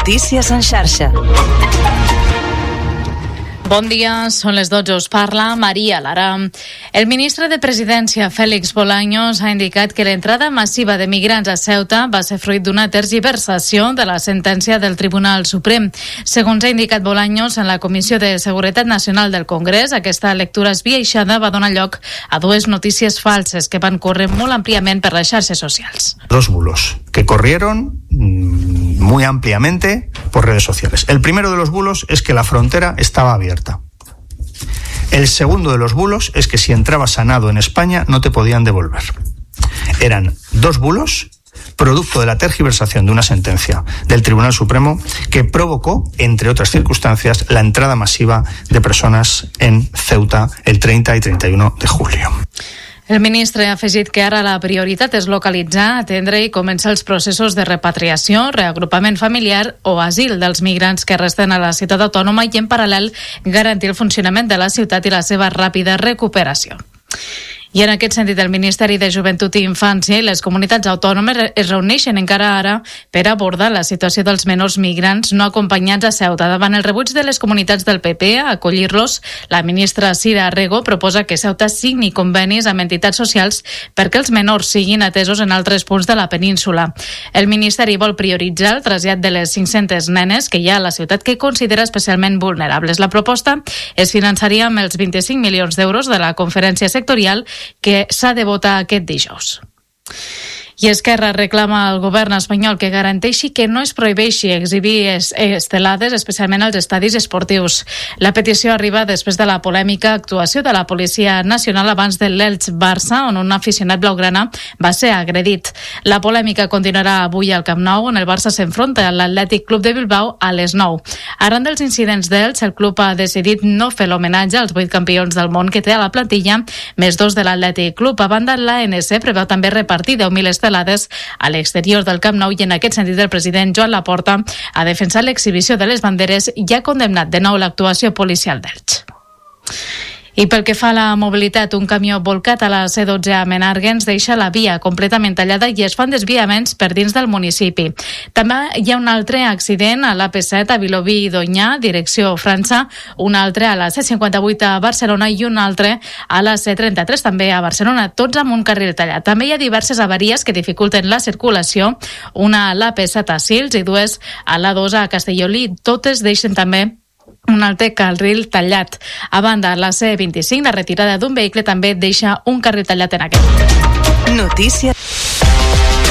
Notícies en xarxa. Bon dia, són les 12, us parla Maria Lara. El ministre de Presidència, Félix Bolaños, ha indicat que l'entrada massiva de migrants a Ceuta va ser fruit d'una tergiversació de la sentència del Tribunal Suprem. Segons ha indicat Bolaños en la Comissió de Seguretat Nacional del Congrés, aquesta lectura esbiaixada va donar lloc a dues notícies falses que van córrer molt àmpliament per les xarxes socials. Dos bulos que corrieron muy ampliamente por redes sociales. El primero de los bulos es que la frontera estaba abierta. El segundo de los bulos es que si entrabas sanado en España no te podían devolver. Eran dos bulos producto de la tergiversación de una sentencia del Tribunal Supremo que provocó, entre otras circunstancias, la entrada masiva de personas en Ceuta el 30 y 31 de julio. El ministre ha afegit que ara la prioritat és localitzar, atendre i començar els processos de repatriació, reagrupament familiar o asil dels migrants que resten a la ciutat autònoma i, en paral·lel, garantir el funcionament de la ciutat i la seva ràpida recuperació. I en aquest sentit, el Ministeri de Joventut i Infància i les comunitats autònomes es reuneixen encara ara per abordar la situació dels menors migrants no acompanyats a Ceuta. Davant el rebuig de les comunitats del PP a acollir-los, la ministra Sira Rego proposa que Ceuta signi convenis amb entitats socials perquè els menors siguin atesos en altres punts de la península. El Ministeri vol prioritzar el trasllat de les 500 nenes que hi ha a la ciutat que considera especialment vulnerables. La proposta es finançaria amb els 25 milions d'euros de la conferència sectorial que s'ha de votar aquest dijous. I Esquerra reclama al govern espanyol que garanteixi que no es prohibeixi exhibir estelades, especialment als estadis esportius. La petició arriba després de la polèmica actuació de la Policia Nacional abans de l'Elx-Barça, on un aficionat blaugrana va ser agredit. La polèmica continuarà avui al Camp Nou, on el Barça s'enfronta a l'Atlètic Club de Bilbao a les 9. Arran dels incidents d'Elx, el club ha decidit no fer l'homenatge als 8 campions del món que té a la plantilla, més 2 de l'Atlètic Club. A banda, l'ANC preveu també repartir 10.000 estelades a l'exterior del Camp Nou i en aquest sentit el president Joan Laporta ha defensat l'exhibició de les banderes i ha condemnat de nou l'actuació policial d'Elx. I pel que fa a la mobilitat, un camió volcat a la C12 a Menàrguens deixa la via completament tallada i es fan desviaments per dins del municipi. També hi ha un altre accident a l'AP7 a Vilobí i Doñà, direcció França, un altre a la C58 a Barcelona i un altre a la C33 també a Barcelona, tots amb un carril tallat. També hi ha diverses avaries que dificulten la circulació, una a l'AP7 a Sils i dues a l'A2 a Castellolí, totes deixen també un altre carril tallat. A banda, la C25, la retirada d'un vehicle també deixa un carril tallat en aquest. Notícies.